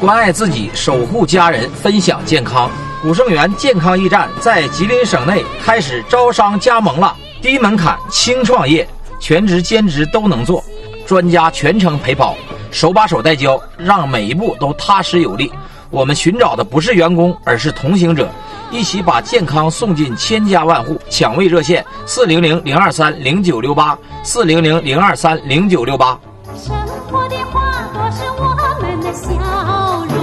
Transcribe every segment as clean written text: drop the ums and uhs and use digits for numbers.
关爱自己，守护家人，分享健康。古盛源健康驿站在吉林省内开始招商加盟了，低门槛轻创业，全职兼职都能做，专家全程陪跑，手把手带教，让每一步都踏实有力。我们寻找的不是员工，而是同行者，一起把健康送进千家万户。抢位热线400-023-0968，400-023-0968。 生活的花朵是我们的笑容。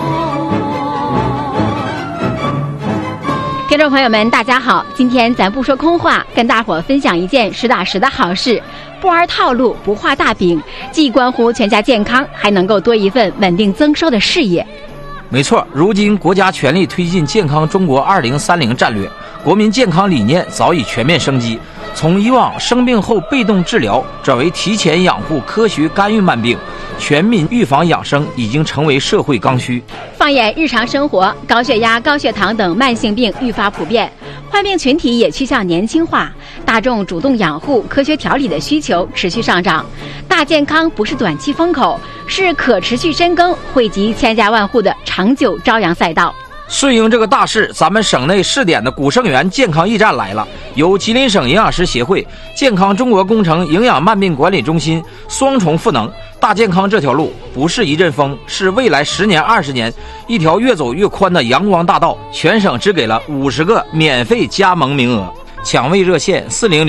听众朋友们，大家好，今天咱不说空话，跟大伙分享一件实打实的好事，不玩套路，不画大饼，既关乎全家健康，还能够多一份稳定增收的事业。 没错，如今国家全力推进健康中国2030战略，国民健康理念早已全面升级，从以往生病后被动治疗转为提前养护、科学干预慢病，全民预防养生已经成为社会刚需。 放眼日常生活，高血压、高血糖等慢性病愈发普遍，患病群体也趋向年轻化，大众主动养护、科学调理的需求持续上涨。大健康不是短期风口，是可持续深耕、惠及千家万户的长久朝阳赛道。 顺应这个大势，咱们省内试点的古盛源健康驿站来了，由吉林省营养师协会、健康中国工程营养慢病管理中心双重赋能。大健康这条路不是一阵风，是未来10年、20年一条越走越宽的阳光大道。全省只给了50个免费加盟名额。抢位热线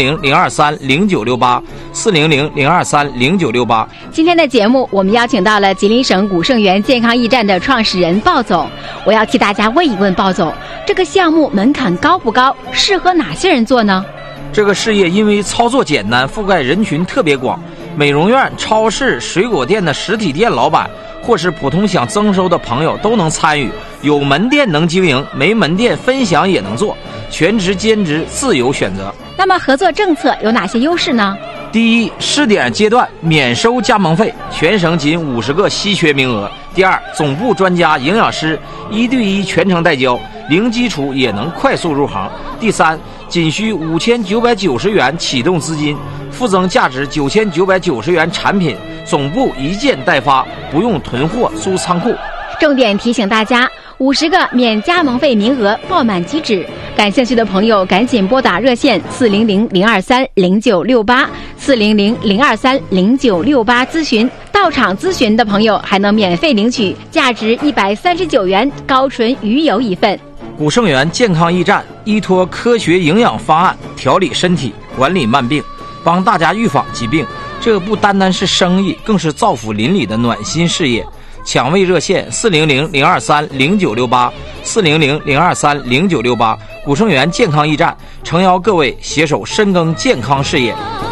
400-023-0968，400-023-0968。 今天的节目，我们邀请到了吉林省古盛源健康驿站的创始人鲍总。我要替大家问一问鲍总，这个项目门槛高不高？适合哪些人做呢？ 这个事业因为操作简单，覆盖人群特别广，美容院、超市、水果店的实体店老板，或是普通想增收的朋友都能参与。有门店能经营，没门店分享也能做，全职兼职自由选择。 那么合作政策有哪些优势呢？ 第一，试点阶段免收加盟费，全省仅50个稀缺名额。第二，总部专家营养师1对1全程带教，零基础也能快速入行。第三，仅需5990元启动资金，附赠价值9990元产品，总部一件代发，不用囤货租仓库。 重点提醒大家，50个免加盟费名额爆满即止，感兴趣的朋友赶紧拨打热线400-023-0968，400-023-0968咨询。到场咨询的朋友还能免费领取价值139元高纯鱼油一份。 古盛源健康驿站依托科学营养方案调理身体、管理慢病，帮大家预防疾病。这不单单是生意，更是造福邻里的暖心事业。抢位热线400-023-0968，400-023-0968。古盛源健康驿站诚邀各位携手深耕健康事业。